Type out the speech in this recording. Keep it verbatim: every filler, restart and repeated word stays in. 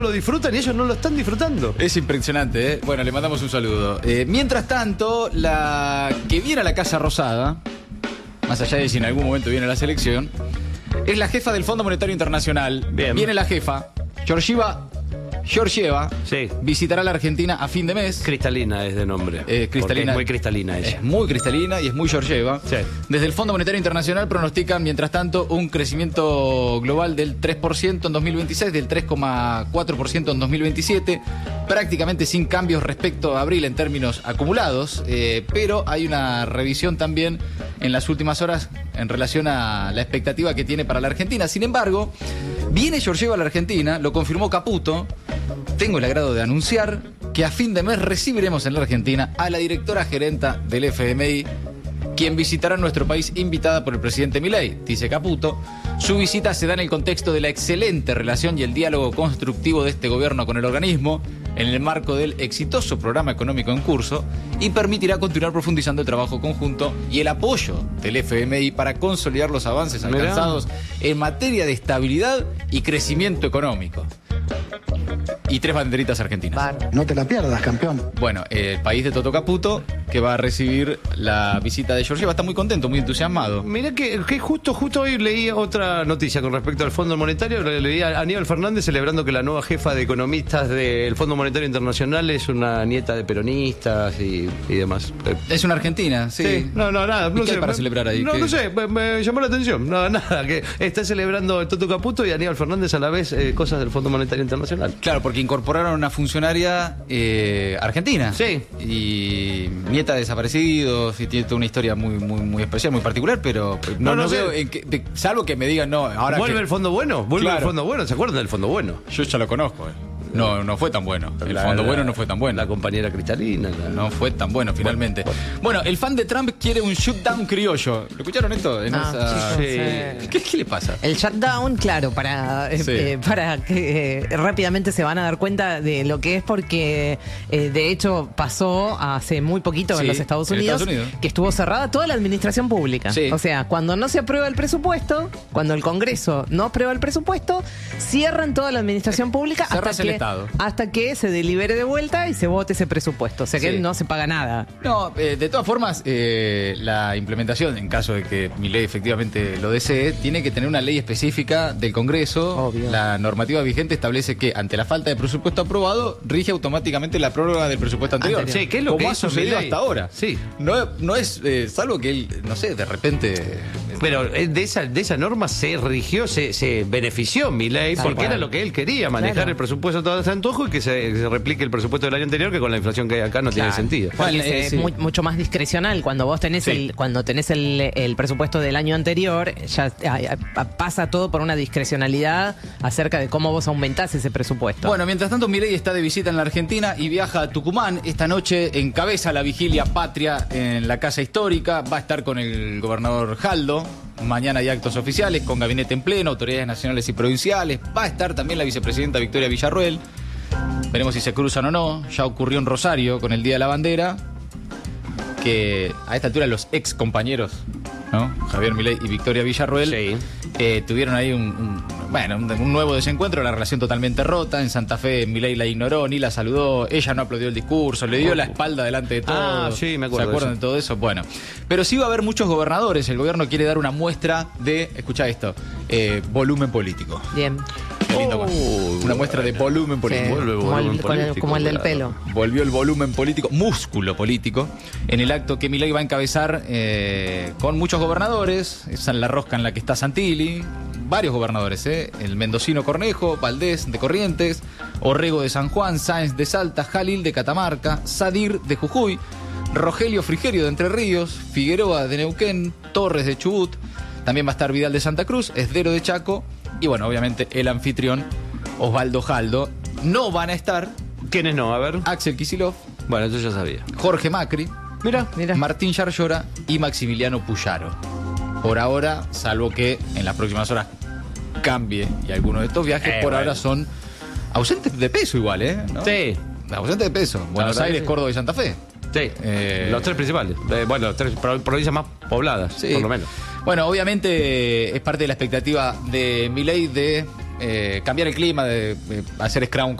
lo disfrutan y ellos no lo están disfrutando. Es impresionante, ¿eh? Bueno, le mandamos un saludo. Eh, mientras tanto, la que viene a la Casa Rosada, más allá de si en algún momento viene a la selección, es la jefa del Fondo Monetario Internacional. Bien. Viene la jefa, Georgieva, Georgieva, Sí. visitará la Argentina a fin de mes. Cristalina es de nombre. Eh, cristalina, Es muy cristalina ella. Es muy cristalina y es muy Georgieva. Sí. Desde el Fondo Monetario Internacional pronostican, mientras tanto, un crecimiento global del tres por ciento en dos mil veintiséis, del tres coma cuatro por ciento en dos mil veintisiete, prácticamente sin cambios respecto a abril en términos acumulados, eh, pero hay una revisión también en las últimas horas en relación a la expectativa que tiene para la Argentina. Sin embargo, viene Georgieva a la Argentina, lo confirmó Caputo. Tengo el agrado de anunciar que a fin de mes recibiremos en la Argentina a la directora gerenta del F M I, quien visitará nuestro país invitada por el presidente Milei, dice Caputo. Su visita se da en el contexto de la excelente relación y el diálogo constructivo de este gobierno con el organismo, en el marco del exitoso programa económico en curso, y permitirá continuar profundizando el trabajo conjunto y el apoyo del F M I para consolidar los avances alcanzados en materia de estabilidad y crecimiento económico. Y tres banderitas argentinas. Bar. No te la pierdas, campeón. Bueno, eh, el país de Toto Caputo, que va a recibir la visita de Georgieva, está muy contento, muy entusiasmado. Mirá que, que justo, justo hoy leí otra noticia con respecto al Fondo Monetario. Leí a Aníbal Fernández celebrando que la nueva jefa de economistas del Fondo Monetario Internacional es una nieta de peronistas y, y demás. Es una argentina, sí. Sí, no, no, nada. ¿Y No qué sé, hay para me- celebrar ahí? No, ¿Qué? no sé, me, me llamó la atención. No, nada, que está celebrando el Toto Caputo y Aníbal Fernández a la vez eh, cosas del Fondo Monetario Internacional. Claro, porque incorporaron a una funcionaria eh, argentina. Sí. Y nieta de desaparecidos, y tiene toda una historia muy, muy, muy especial, muy particular, pero no, No, no, no sé. veo en qué- de- salvo que me digan, no, ahora ¿Vuelve que- el Fondo Bueno? ¿Vuelve Claro. el Fondo Bueno? ¿Se acuerdan del Fondo Bueno? Yo ya lo conozco, eh. No, no fue tan bueno. El La- fondo la- bueno no fue tan bueno. La compañera Cristalina. la- No fue tan bueno, finalmente. Bueno, Bueno, el fan de Trump quiere un shutdown criollo. ¿Lo escucharon esto? En Ah, esa- sí, sí. ¿Qué, qué le pasa? El shutdown, claro, para, eh, Sí. eh, para que eh, rápidamente se van a dar cuenta de lo que es, porque eh, de hecho pasó hace muy poquito Sí, en los Estados en Unidos, Estados Unidos. que estuvo cerrada toda la administración pública. Sí. O sea, cuando no se aprueba el presupuesto, cuando el Congreso no aprueba el presupuesto, cierran toda la administración pública Cerras hasta el que, Estado. hasta que se delibere de vuelta y se vote ese presupuesto. O sea que Sí. no se paga nada. No, eh, de todas formas, eh, la implementación, en caso de que mi ley efectivamente lo desee, tiene que tener una ley específica del Congreso. Obvio. La normativa vigente establece que ante la falta de presupuesto aprobado, rige automáticamente la prórroga del presupuesto anterior. Anterior. Sí, ¿qué es lo como que ha hizo sucedido Milei? hasta ahora. Sí. No, no es, eh, salvo que él, no sé, de repente... Pero eh, de esa, de esa norma se rigió, se, se benefició Milei, Tal porque cual. era lo que él quería, manejar Claro. el presupuesto todo ese antojo y que se, que se replique el presupuesto del año anterior, que con la inflación que hay acá no tiene Claro. sentido. Porque Bueno, eh, es sí. muy- mucho más discrecional. Cuando vos tenés Sí. el, cuando tenés el, el presupuesto del año anterior, ya ah, ah, pasa todo por una discrecionalidad acerca de cómo vos aumentás ese presupuesto. Bueno, mientras tanto, Milei está de visita en la Argentina y viaja a Tucumán. Esta noche encabeza la vigilia patria en la Casa Histórica. Va a estar con el gobernador Jaldo. Mañana hay actos oficiales con gabinete en pleno, autoridades nacionales y provinciales. Va a estar también la vicepresidenta Victoria Villarruel. Veremos si se cruzan o no. Ya ocurrió en Rosario con el Día de la Bandera, que a esta altura los ex compañeros, ¿no? Javier Milei y Victoria Villarruel, Sí. eh, tuvieron ahí un, un- bueno, un, un nuevo desencuentro, la relación totalmente rota. En Santa Fe Milei la ignoró, ni la saludó, ella no aplaudió el discurso, le dio la espalda delante de todos. Ah, sí, me acuerdo ¿Se acuerdan de de, eso. todo eso? Bueno, pero sí va a haber muchos gobernadores. El gobierno quiere dar una muestra de, escucha esto, eh, volumen político. Bien. Qué lindo, Oh, una muestra de volumen Sí, político. vuelve el como, volumen el, con el- político, como el del cuidado. pelo. Volvió el volumen político, músculo político, en el acto que Milei va a encabezar eh, con muchos gobernadores. Esa es la rosca en la que está Santilli, varios gobernadores, ¿eh? El mendocino Cornejo, Valdés de Corrientes, Orrego de San Juan, Sáenz de Salta, Jalil de Catamarca, Sadir de Jujuy, Rogelio Frigerio de Entre Ríos, Figueroa de Neuquén, Torres de Chubut, también va a estar Vidal de Santa Cruz, Esdero de Chaco y bueno, obviamente el anfitrión Osvaldo Jaldo. No van a estar ¿Quiénes no? A ver. Axel Kicillof, Bueno, eso ya sabía. Jorge Macri, Mira, Mira. Martín Yarlora y Maximiliano Puyaro. Por ahora, salvo que en las próximas horas cambie y algunos de estos viajes Eh, por bueno. ahora son ausentes de peso igual, ¿eh? ¿No? Sí. Ausentes de peso. Buenos verdad Aires, que sí. Córdoba y Santa Fe. Sí. Eh, Los tres principales. Eh, bueno, los tres pro- provincias más pobladas, Sí. por lo menos. Bueno, obviamente es parte de la expectativa de Milei de eh, cambiar el clima, de, de hacer scrum